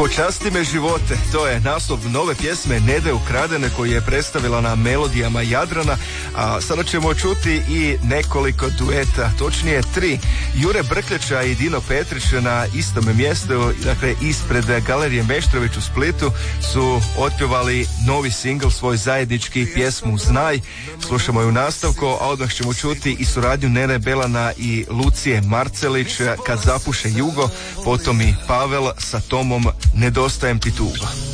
Počasti me živote, to je naslov nove pjesme Nede ukradene koju je predstavila na melodijama Jadrana, a sada ćemo čuti i nekoliko dueta, točnije 3. Jure Brkljača i Dino Petrić na istom mjestu, dakle ispred Galerije Meštrović u Splitu su otpjevali novi singl, svoj zajednički, pjesmu Znaj. Slušamo ju u nastavku, a odmah ćemo čuti i suradnju Nene Belana i Lucije Marcelić, Kad zapuše jugo, potom i Pavel sa Tomom Nedostajem ti tuga.